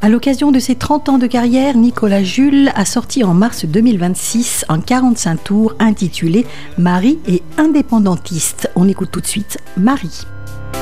À l'occasion de ses 30 ans de carrière, Nicolas Jules a sorti en mars 2026 un 45 tours intitulé Marie et indépendantiste. On écoute tout de suite Marie.